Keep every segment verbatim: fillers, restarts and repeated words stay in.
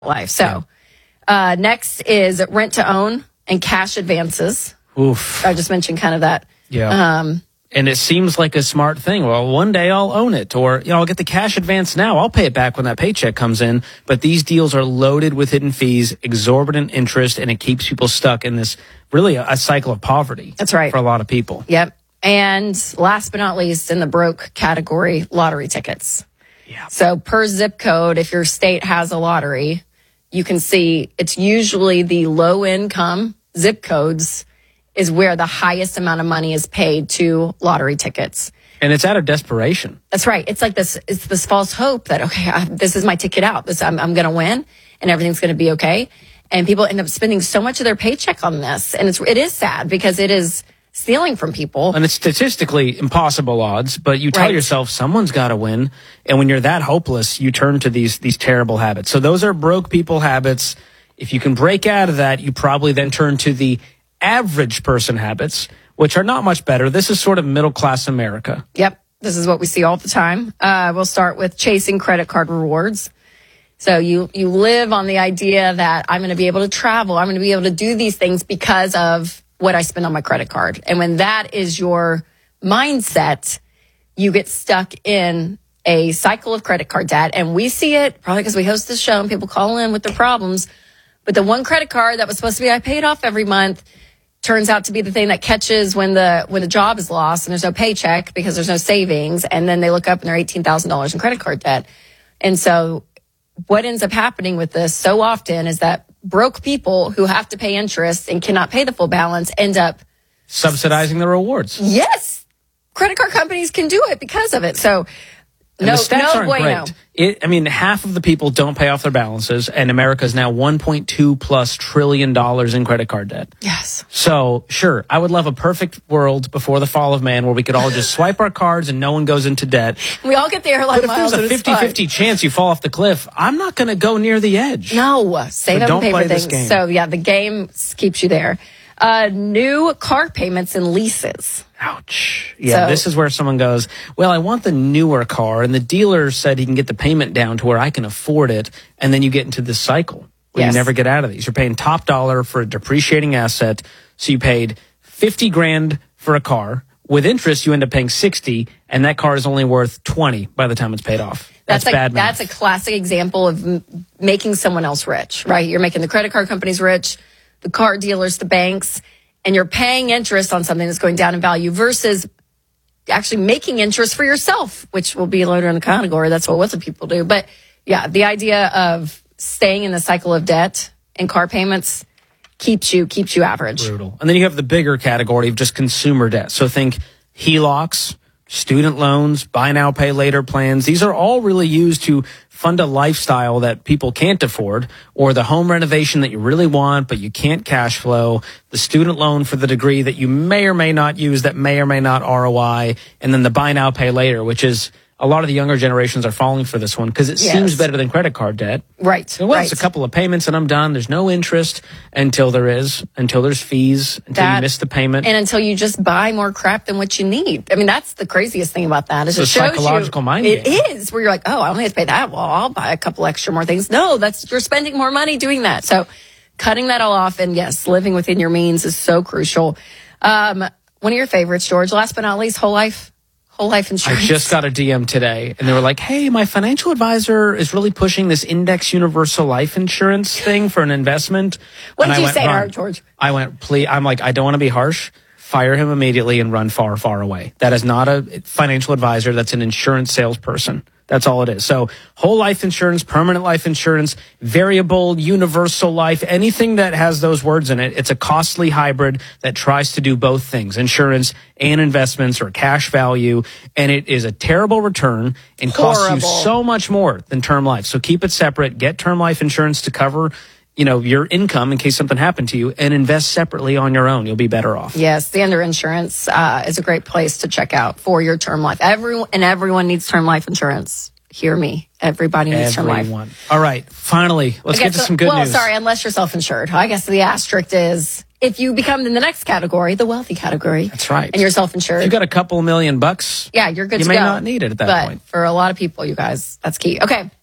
life. So uh, next is rent to own and cash advances. Oof. I just mentioned kind of that. Yeah. Um, and it seems like a smart thing. Well, one day I'll own it, or, you know, I'll get the cash advance now. I'll pay it back when that paycheck comes in. But these deals are loaded with hidden fees, exorbitant interest, and it keeps people stuck in this really a, a cycle of poverty. That's right. For a lot of people. Yep. And last but not least, in the broke category, lottery tickets. Yeah. So per zip code, if your state has a lottery, you can see it's usually the low income zip codes is where the highest amount of money is paid to lottery tickets. And it's out of desperation. That's right. It's like this, it's this false hope that, okay, I, this is my ticket out. This, I'm, I'm going to win and everything's going to be okay. And people end up spending so much of their paycheck on this. And it's, it is sad because it is stealing from people. And it's statistically impossible odds, but you tell Right. yourself someone's got to win. And when you're that hopeless, you turn to these, these terrible habits. So those are broke people habits. If you can break out of that, you probably then turn to the average person habits, which are not much better. This is sort of middle class America. Yep. This is what we see all the time. Uh, we'll start with chasing credit card rewards. So you, you live on the idea that I'm going to be able to travel. I'm going to be able to do these things because of what I spend on my credit card. And when that is your mindset, you get stuck in a cycle of credit card debt. And we see it probably because we host this show and people call in with their problems. But the one credit card that was supposed to be I paid off every month turns out to be the thing that catches when the when the job is lost and there's no paycheck because there's no savings. And then they look up and they're eighteen thousand dollars in credit card debt. And so what ends up happening with this so often is that broke people who have to pay interest and cannot pay the full balance end up subsidizing the rewards. Yes. Credit card companies can do it because of it. So And no, the stats no aren't bueno. great. It, I mean, half of the people don't pay off their balances, and America is now one point two plus trillion dollars in credit card debt. Yes. So, sure, I would love a perfect world before the fall of man where we could all just swipe our cards and no one goes into debt. We all get the airline But if miles. there's a fifty-fifty chance you fall off the cliff, I'm not going to go near the edge. No, save So up don't and pay play for this things. game. So yeah, the game keeps you there. Uh, new car payments and leases. Ouch. Yeah, So- this is where someone goes, well, I want the newer car, and the dealer said he can get the payment down to where I can afford it, and then you get into this cycle where Yes. you never get out of these. You're paying top dollar for a depreciating asset, so you paid fifty grand for a car. With interest, you end up paying sixty, and that car is only worth twenty by the time it's paid off. That's, a, bad math. That's a classic example of m- making someone else rich, right? You're making the credit card companies rich, the car dealers, the banks, and you're paying interest on something that's going down in value versus actually making interest for yourself, which will be later in the category. That's what lots of people do. But yeah, the idea of staying in the cycle of debt and car payments keeps you keeps you average. Brutal. And then you have the bigger category of just consumer debt. So think H E L O Cs, student loans, buy now, pay later plans. These are all really used to fund a lifestyle that people can't afford, or the home renovation that you really want, but you can't cash flow, the student loan for the degree that you may or may not use that may or may not R O I, and then the buy now, pay later, which is a lot of the younger generations are falling for this one because it Yes. seems better than credit card debt. Right. So, well, right. it's a couple of payments and I'm done. There's no interest until there is, until there's fees, until That- you miss the payment. And until you just buy more crap than what you need. I mean, that's the craziest thing about that. Is It's it a shows psychological you, mind It game. is where you're like, oh, I only have to pay that. Well, I'll buy a couple extra more things. No, that's you're spending more money doing that. So cutting that all off and yes, living within your means is so crucial. Um, one of your favorites, George. Last but not least, whole life, whole life I insurance. just got a D M today, and they were like, hey, my financial advisor is really pushing this index universal life insurance thing for an investment. What And did I you went, say to "Run." her, George? I went, please, I'm like, I don't want to be harsh. Fire him immediately and run far, far away. That is not a financial advisor. That's an insurance salesperson. That's all it is. So whole life insurance, permanent life insurance, variable, universal life, anything that has those words in it, it's a costly hybrid that tries to do both things, insurance and investments or cash value. And it is a terrible return and costs you Horrible. so much more than term life. So keep it separate. Get term life insurance to cover, you know, your income in case something happened to you, and invest separately on your own. You'll be better off. Yes, the Under Insurance uh, is a great place to check out for your term life. Everyone and everyone needs term life insurance. Hear me. Everybody needs term life. Everyone. All right. Finally, let's Okay, get to so- some good well, news. sorry, unless you're self-insured. I guess the asterisk is if you become in the next category, the wealthy category. That's right. And you're self-insured. If you got a couple million bucks, yeah, you're good you to may go. not need it at that but point. for a lot of people, you guys, that's key. Okay.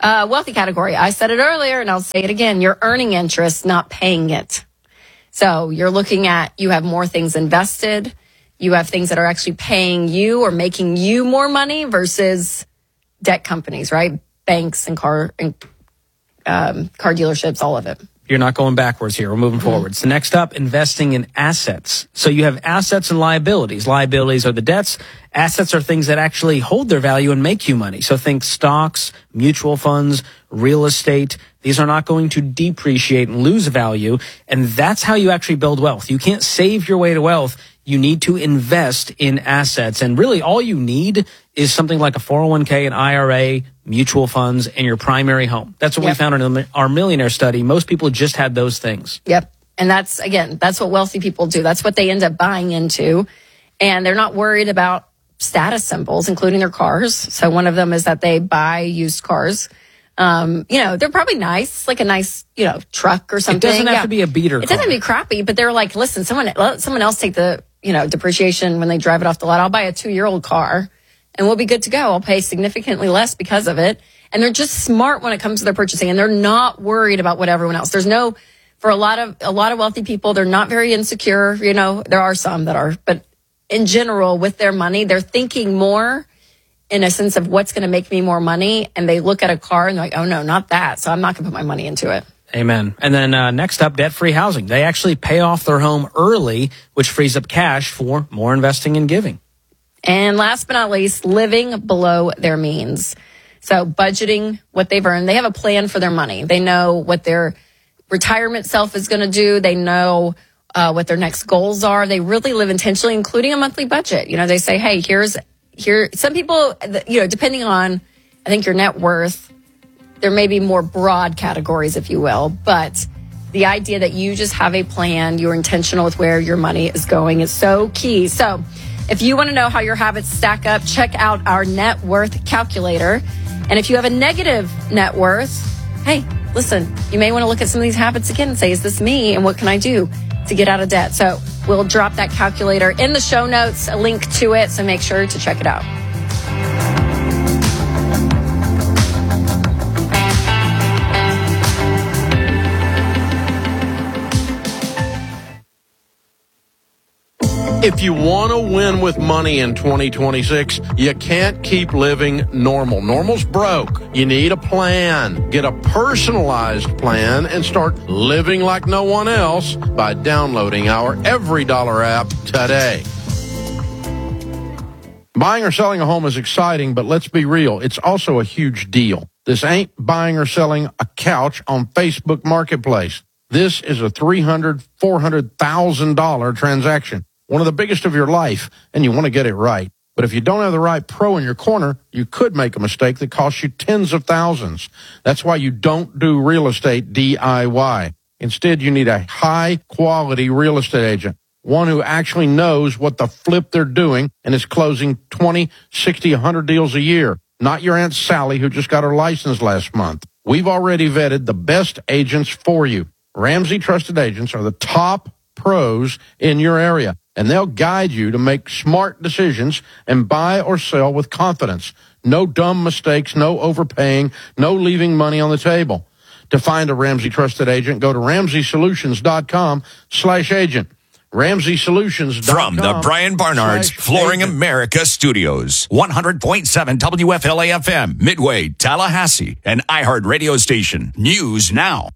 Uh, wealthy category. I said it earlier and I'll say it again. You're earning interest, not paying it. So you're looking at, you have more things invested. You have things that are actually paying you or making you more money versus debt companies, right? Banks and car and um, car dealerships, all of it. You're not going backwards here. We're moving mm-hmm. forward. So next up, investing in assets. So you have assets and liabilities. Liabilities are the debts. Assets are things that actually hold their value and make you money. So think stocks, mutual funds, real estate. These are not going to depreciate and lose value. And that's how you actually build wealth. You can't save your way to wealth. You need to invest in assets. And really all you need is something like a four oh one k, an I R A, mutual funds, and your primary home. That's what yep. we found in our millionaire study. Most people just had those things. Yep. And that's, again, that's what wealthy people do. That's what they end up buying into. And they're not worried about status symbols, including their cars. So one of them is that they buy used cars. Um, you know, they're probably nice, like a nice, you know, truck or something. It doesn't have yeah. to be a beater It car. doesn't have to be crappy, but they're like, listen, someone, let someone else take the, you know, depreciation when they drive it off the lot. I'll buy a two-year-old car and we'll be good to go. I'll pay significantly less because of it. And they're just smart when it comes to their purchasing, and they're not worried about what everyone else. There's no, for a lot of, a lot of wealthy people, they're not very insecure. You know, there are some that are, but in general, with their money, they're thinking more in a sense of what's going to make me more money. And they look at a car and they're like, oh no, not that. So I'm not going to put my money into it. Amen. And then uh, next up, debt-free housing. They actually pay off their home early, which frees up cash for more investing and giving. And last but not least, living below their means. So budgeting what they've earned. They have a plan for their money. They know what their retirement self is going to do. They know uh, what their next goals are. They really live intentionally, including a monthly budget. You know, they say, hey, here's, here, some people, you know, depending on, I think, your net worth, there may be more broad categories, if you will, but the idea that you just have a plan, you're intentional with where your money is going is so key. So if you want to know how your habits stack up, check out our net worth calculator. And if you have a negative net worth, hey, listen, you may want to look at some of these habits again and say, is this me? And what can I do to get out of debt? So we'll drop that calculator in the show notes, a link to it. So make sure to check it out. If you want to win with money in twenty twenty-six, you can't keep living normal. Normal's broke. You need a plan. Get a personalized plan and start living like no one else by downloading our Every Dollar app today. Buying or selling a home is exciting, but let's be real, it's also a huge deal. This ain't buying or selling a couch on Facebook Marketplace. This is a three hundred thousand dollars, four hundred thousand dollars transaction. One of the biggest of your life, and you want to get it right. But if you don't have the right pro in your corner, you could make a mistake that costs you tens of thousands. That's why you don't do real estate D I Y. Instead, you need a high-quality real estate agent, one who actually knows what the flip they're doing and is closing twenty, sixty, one hundred deals a year. Not your Aunt Sally who just got her license last month. We've already vetted the best agents for you. Ramsey Trusted Agents are the top pros in your area, and they'll guide you to make smart decisions and buy or sell with confidence. No dumb mistakes, no overpaying, no leaving money on the table. To find a Ramsey Trusted Agent, go to ramseysolutions.com slash agent. Ramsey Solutions. From the Brian Barnard's Flooring agent. America Studios, one hundred point seven W F L A F M, Midway, Tallahassee, an iHeart radio station. News now.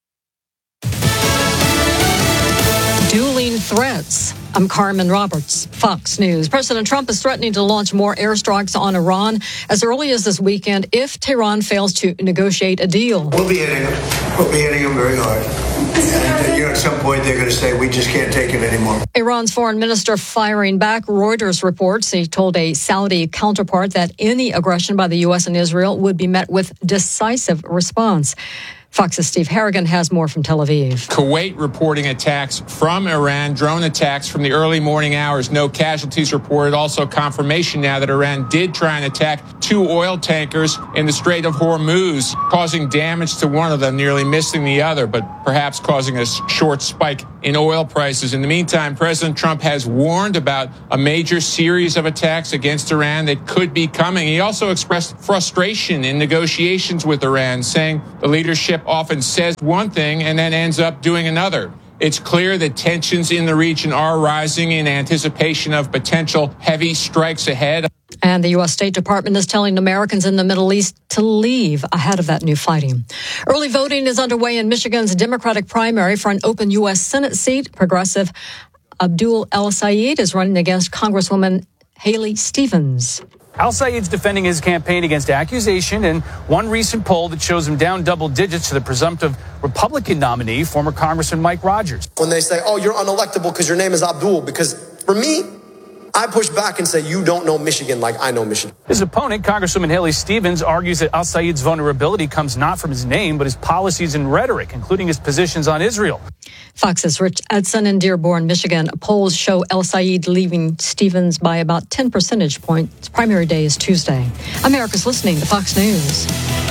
Dueling threats. I'm Carmen Roberts, Fox News. President Trump is threatening to launch more airstrikes on Iran as early as this weekend if Tehran fails to negotiate a deal. We'll be hitting them. We'll be hitting them very hard. And, you know, at some point they're going to say, we just can't take it anymore. Iran's foreign minister firing back. Reuters reports he told a Saudi counterpart that any aggression by the U S and Israel would be met with decisive response. Fox's Steve Harrigan has more from Tel Aviv. Kuwait reporting attacks from Iran, drone attacks from the early morning hours. No casualties reported. Also confirmation now that Iran did try and attack two oil tankers in the Strait of Hormuz, causing damage to one of them, nearly missing the other, but perhaps causing a short spike in oil prices. In the meantime, President Trump has warned about a major series of attacks against Iran that could be coming. He also expressed frustration in negotiations with Iran, saying the leadership often says one thing and then ends up doing another. It's clear that tensions in the region are rising in anticipation of potential heavy strikes ahead. And the U S State Department is telling Americans in the Middle East to leave ahead of that new fighting. Early voting is underway in Michigan's Democratic primary for an open U S Senate seat. Progressive Abdul El-Sayed is running against Congresswoman Haley Stevens. El-Sayed's defending his campaign against accusation in one recent poll that shows him down double digits to the presumptive Republican nominee, former Congressman Mike Rogers. When they say, oh, you're unelectable because your name is Abdul, because for me, I push back and say, you don't know Michigan like I know Michigan. His opponent, Congresswoman Haley Stevens, argues that El-Sayed's vulnerability comes not from his name, but his policies and rhetoric, including his positions on Israel. Fox's Rich Edson in Dearborn, Michigan. Polls show El-Sayed leaving Stevens by about ten percentage points. Primary day is Tuesday. America's listening to Fox News.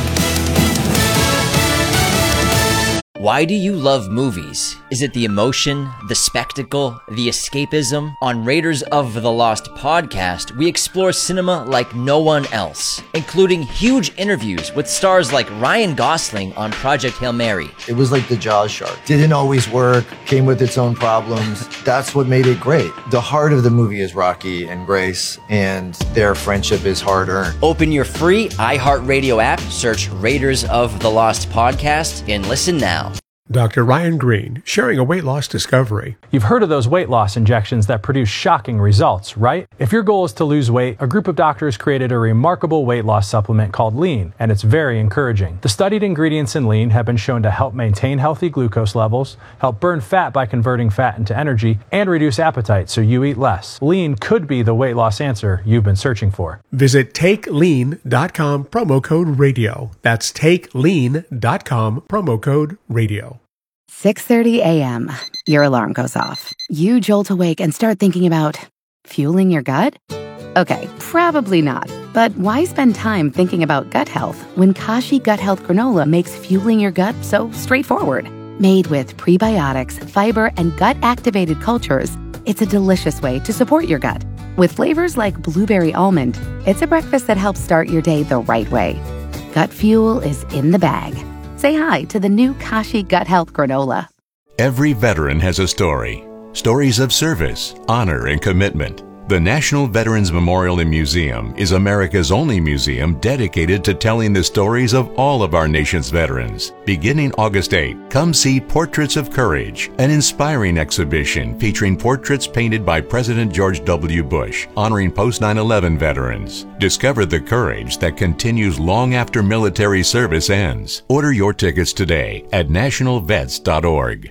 Why do you love movies? Is it the emotion, the spectacle, the escapism? On Raiders of the Lost podcast, we explore cinema like no one else, including huge interviews with stars like Ryan Gosling on Project Hail Mary. It was like the Jaws shark. Didn't always work, came with its own problems. That's what made it great. The heart of the movie is Rocky and Grace, and their friendship is hard-earned. Open your free iHeartRadio app, search Raiders of the Lost podcast, and listen now. Doctor Ryan Green, sharing a weight loss discovery. You've heard of those weight loss injections that produce shocking results, right? If your goal is to lose weight, a group of doctors created a remarkable weight loss supplement called Lean, and it's very encouraging. The studied ingredients in Lean have been shown to help maintain healthy glucose levels, help burn fat by converting fat into energy, and reduce appetite so you eat less. Lean could be the weight loss answer you've been searching for. Visit take lean dot com, promo code radio. That's take lean dot com, promo code radio. six thirty a.m. Your alarm goes off. You jolt awake and start thinking about fueling your gut? Okay, probably not. But why spend time thinking about gut health when Kashi Gut Health Granola makes fueling your gut so straightforward? Made with prebiotics, fiber, and gut-activated cultures, it's a delicious way to support your gut. With flavors like blueberry almond, it's a breakfast that helps start your day the right way. Gut fuel is in the bag. Say hi to the new Kashi Gut Health Granola. Every veteran has a story. Stories of service, honor, and commitment. The National Veterans Memorial and Museum is America's only museum dedicated to telling the stories of all of our nation's veterans. Beginning August eighth, come see Portraits of Courage, an inspiring exhibition featuring portraits painted by President George W. Bush, honoring post nine eleven veterans. Discover the courage that continues long after military service ends. Order your tickets today at national vets dot org.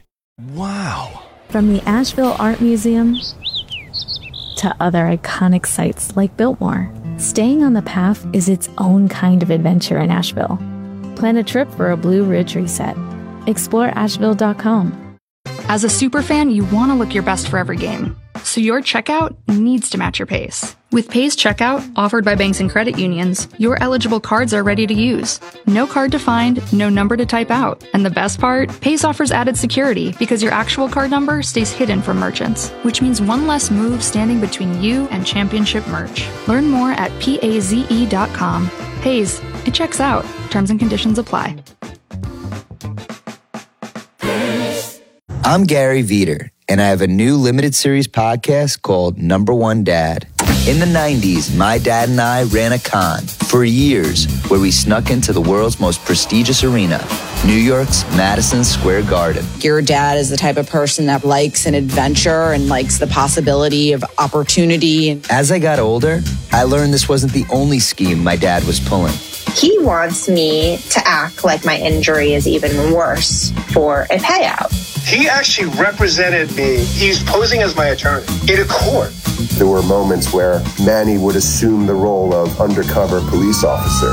Wow. From the Asheville Art Museum to other iconic sites like Biltmore, staying on the path is its own kind of adventure in Asheville. Plan a trip for a Blue Ridge reset. explore asheville dot com. As a superfan, you want to look your best for every game, so your checkout needs to match your pace. With Pace Checkout, offered by banks and credit unions, your eligible cards are ready to use. No card to find, no number to type out. And the best part? Pace offers added security because your actual card number stays hidden from merchants, which means one less move standing between you and championship merch. Learn more at paze dot com. Paze, it checks out. Terms and conditions apply. I'm Gary Veter, and I have a new limited series podcast called Number One Dad. In the nineties, my dad and I ran a con for years where we snuck into the world's most prestigious arena, New York's Madison Square Garden. Your dad is the type of person that likes an adventure and likes the possibility of opportunity. As I got older, I learned this wasn't the only scheme my dad was pulling. He wants me to act like my injury is even worse for a payout. He actually represented me. He's posing as my attorney in a court. There were moments where Manny would assume the role of undercover police officer.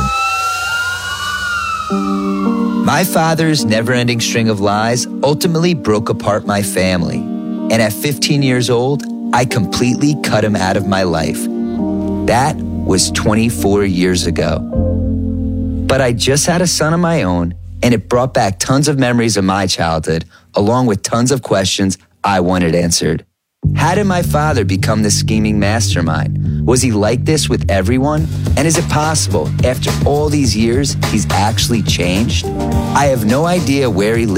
My father's never-ending string of lies ultimately broke apart my family. And at fifteen years old, I completely cut him out of my life. That was twenty-four years ago. But I just had a son of my own, and it brought back tons of memories of my childhood, along with tons of questions I wanted answered. How did my father become the scheming mastermind? Was he like this with everyone? And is it possible, after all these years, he's actually changed? I have no idea where he lives.